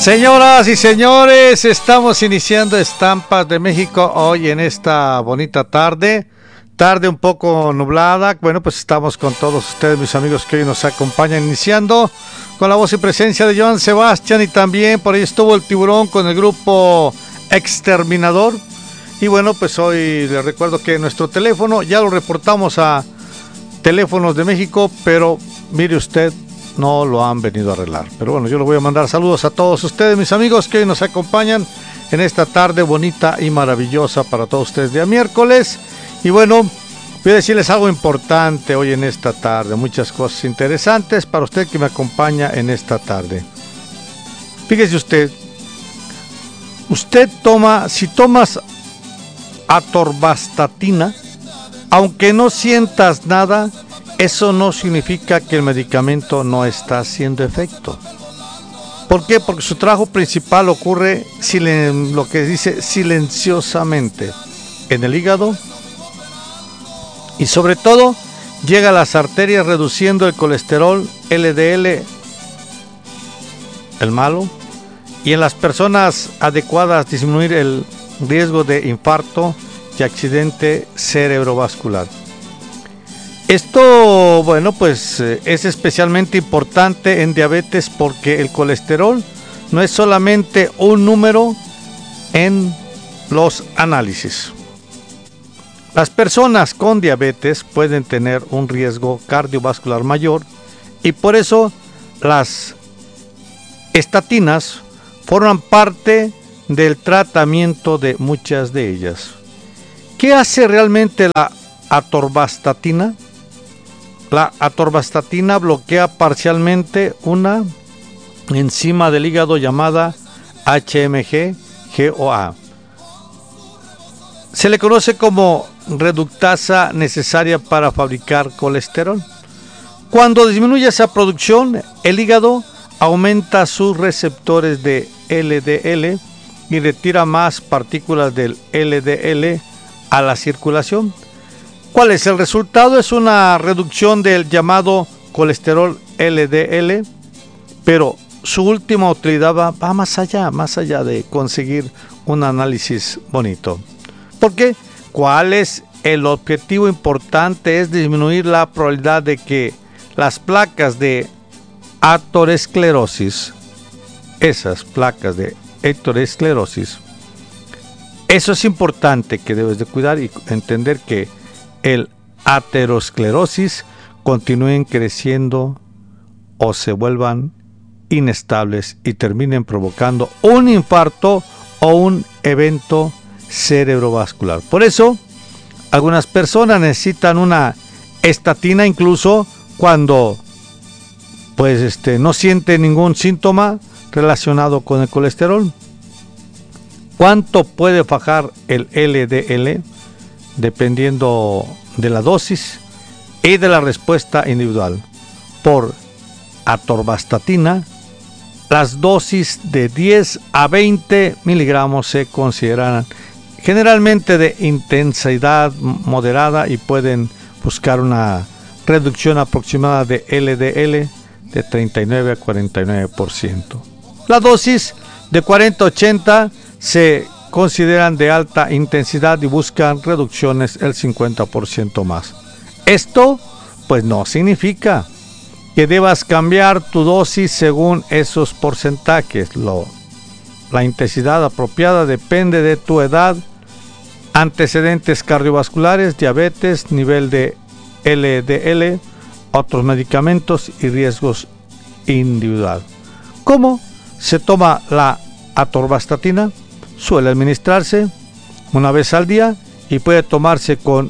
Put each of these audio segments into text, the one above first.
Señoras y señores, estamos iniciando Estampas de México hoy en esta bonita tarde un poco nublada. Bueno, pues estamos con todos ustedes, mis amigos que hoy nos acompañan, iniciando con la voz y presencia de Joan Sebastián, y también por ahí estuvo el Tiburón con el grupo Exterminador. Y bueno, pues hoy les recuerdo que nuestro teléfono ya lo reportamos a Teléfonos de México, pero mire usted, no lo han venido a arreglar. Pero bueno, yo les voy a mandar saludos a todos ustedes, mis amigos que hoy nos acompañan en esta tarde bonita y maravillosa para todos ustedes, día miércoles. Y bueno, voy a decirles algo importante hoy en esta tarde, muchas cosas interesantes para usted que me acompaña en esta tarde. Fíjese usted, si tomas atorvastatina, aunque no sientas nada, eso no significa que el medicamento no está haciendo efecto. ¿Por qué? Porque su trabajo principal ocurre, lo que dice, silenciosamente en el hígado, y sobre todo llega a las arterias reduciendo el colesterol LDL, el malo, y en las personas adecuadas disminuir el riesgo de infarto y accidente cerebrovascular. Esto, bueno, pues es especialmente importante en diabetes porque el colesterol no es solamente un número en los análisis. Las personas con diabetes pueden tener un riesgo cardiovascular mayor y por eso las estatinas forman parte del tratamiento de muchas de ellas. ¿Qué hace realmente la atorvastatina? La atorvastatina bloquea parcialmente una enzima del hígado llamada HMG-CoA. Se le conoce como reductasa necesaria para fabricar colesterol. Cuando disminuye esa producción, el hígado aumenta sus receptores de LDL y retira más partículas del LDL a la circulación. ¿Cuál es el resultado? Es una reducción del llamado colesterol LDL, pero su última utilidad va más allá de conseguir un análisis bonito. ¿Por qué? ¿Cuál es el objetivo importante? Es disminuir la probabilidad de que las placas de aterosclerosis, esas placas de aterosclerosis, eso es importante que debes de cuidar y entender que el aterosclerosis continúen creciendo o se vuelvan inestables y terminen provocando un infarto o un evento cerebrovascular. Por eso, algunas personas necesitan una estatina incluso cuando no sienten ningún síntoma relacionado con el colesterol. ¿Cuánto puede bajar el LDL? Dependiendo de la dosis y de la respuesta individual. Por atorvastatina, las dosis de 10 a 20 miligramos se consideran generalmente de intensidad moderada y pueden buscar una reducción aproximada de LDL de 39 a 49%. La dosis de 40 a 80 se consideran de alta intensidad y buscan reducciones el 50% más. Esto pues no significa que debas cambiar tu dosis según esos porcentajes. La intensidad apropiada depende de tu edad, antecedentes cardiovasculares, diabetes, nivel de LDL, otros medicamentos y riesgos individual. ¿Cómo se toma la atorvastatina? Suele administrarse una vez al día y puede tomarse con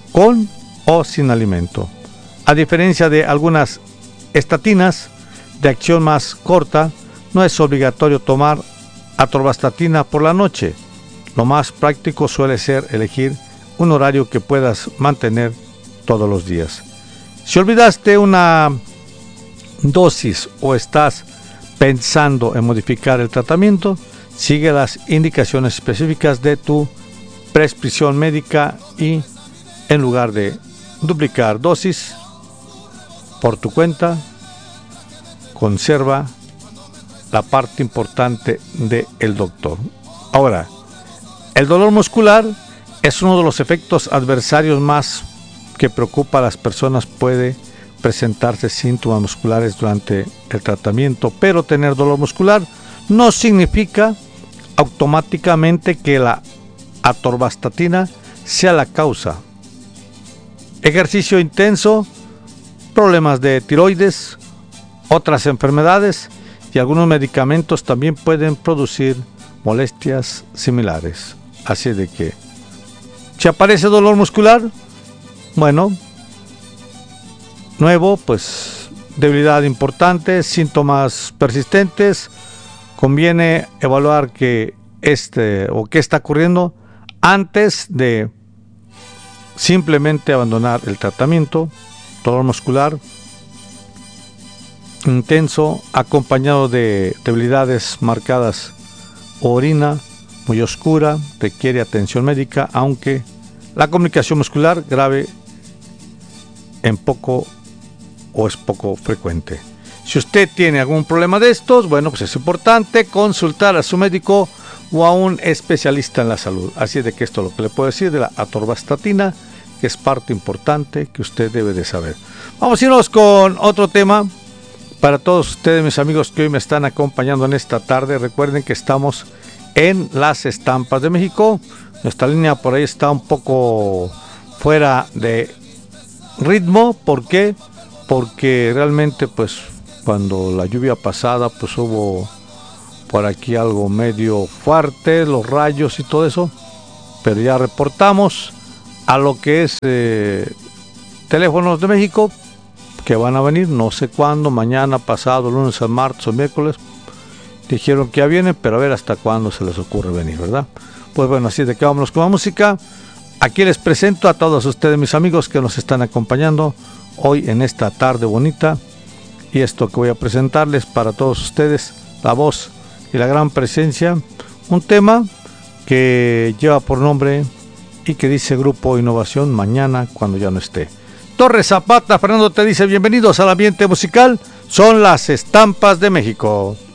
o sin alimento. A diferencia de algunas estatinas de acción más corta, no es obligatorio tomar atorvastatina por la noche. Lo más práctico suele ser elegir un horario que puedas mantener todos los días. Si olvidaste una dosis o estás pensando en modificar el tratamiento, sigue las indicaciones específicas de tu prescripción médica y en lugar de duplicar dosis por tu cuenta, conserva la parte importante del doctor. Ahora, el dolor muscular es uno de los efectos adversarios más que preocupa a las personas. Puede presentarse síntomas musculares durante el tratamiento, pero tener dolor muscular no significa automáticamente que la atorvastatina sea la causa. Ejercicio intenso, problemas de tiroides, otras enfermedades y algunos medicamentos también pueden producir molestias similares. Así de que, si aparece dolor muscular, bueno, nuevo, pues debilidad importante, síntomas persistentes, conviene evaluar qué está ocurriendo antes de simplemente abandonar el tratamiento. Dolor muscular intenso acompañado de debilidades marcadas, orina muy oscura, requiere atención médica, aunque la comunicación muscular grave es poco frecuente. Si usted tiene algún problema de estos, bueno, pues es importante consultar a su médico o a un especialista en la salud. Así de que esto es lo que le puedo decir de la atorvastatina, que es parte importante que usted debe de saber. Vamos a irnos con otro tema. Para todos ustedes, mis amigos que hoy me están acompañando en esta tarde, recuerden que estamos en Las Estampas de México. Nuestra línea por ahí está un poco fuera de ritmo. ¿Por qué? Porque realmente, pues, cuando la lluvia pasada, pues hubo por aquí algo medio fuerte, los rayos y todo eso. Pero ya reportamos a lo que es Teléfonos de México, que van a venir, no sé cuándo, mañana, pasado, lunes, martes o miércoles. Dijeron que ya vienen, pero a ver hasta cuándo se les ocurre venir, ¿verdad? Pues bueno, así de que vámonos con la música. Aquí les presento a todos ustedes, mis amigos, que nos están acompañando hoy en esta tarde bonita. Y esto que voy a presentarles para todos ustedes, la voz y la gran presencia, un tema que lleva por nombre y que dice Grupo Innovación, Mañana cuando ya no esté. Torres Zapata, Fernando te dice bienvenidos al ambiente musical, son Las Estampas de México.